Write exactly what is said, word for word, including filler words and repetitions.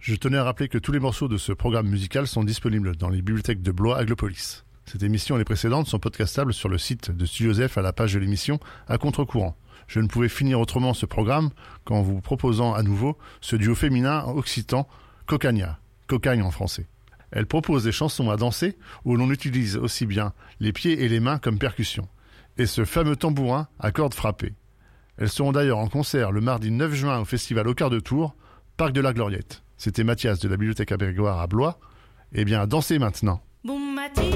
Je tenais à rappeler que tous les morceaux de ce programme musical sont disponibles dans les bibliothèques de Blois Aglopolis. Cette émission et les précédentes sont podcastables sur le site de Studio Joseph à la page de l'émission À contre-courant. Je ne pouvais finir autrement ce programme qu'en vous proposant à nouveau ce duo féminin occitan Cocagna, cocagne en français. Elle propose des chansons à danser où l'on utilise aussi bien les pieds et les mains comme percussion, et ce fameux tambourin à cordes frappées. Elles seront d'ailleurs en concert le mardi neuf juin au festival Au Quart de Tour, Parc de la Gloriette. C'était Mathias de la Bibliothèque Abergoire à Blois. Eh bien, dansez maintenant.